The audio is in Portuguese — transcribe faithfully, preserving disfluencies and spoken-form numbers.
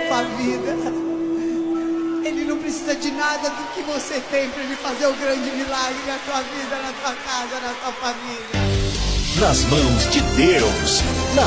tua vida. Ele não precisa de nada do que você tem para ele fazer o grande milagre na tua vida, na tua casa, na tua família. Nas mãos de Deus, na